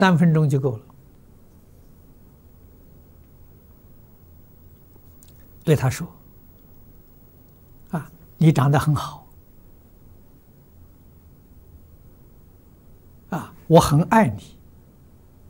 3分钟就够了。对他说：“你长得很好，我很爱你。